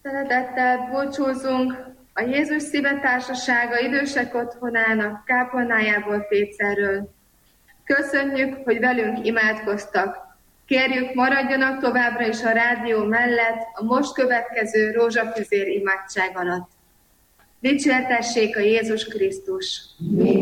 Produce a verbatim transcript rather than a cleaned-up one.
Szeretettel búcsúzunk a Jézus Szíve Társasága idősek otthonának kápolnájából Pécserről. Köszönjük, hogy velünk imádkoztak. Kérjük, maradjanak továbbra is a rádió mellett a most következő rózsafüzér imádság alatt. Dicsértessék a Jézus Krisztus!